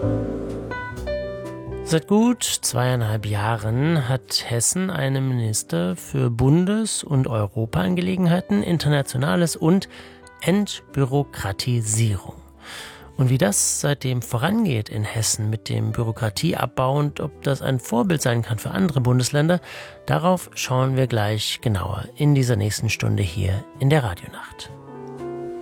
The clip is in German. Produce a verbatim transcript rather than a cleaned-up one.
Seit gut zweieinhalb Jahren hat Hessen einen Minister für Bundes- und Europaangelegenheiten, Internationales und Entbürokratisierung. Und wie das seitdem vorangeht in Hessen mit dem Bürokratieabbau und ob das ein Vorbild sein kann für andere Bundesländer, darauf schauen wir gleich genauer in dieser nächsten Stunde hier in der Radionacht.